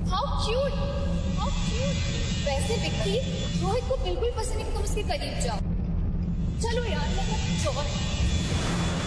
How cute, how cute. वैसे विक्की, रोहित को बिल्कुल पसंद नहीं कि तुम उसके करीब जाओ। चलो यार, मतलब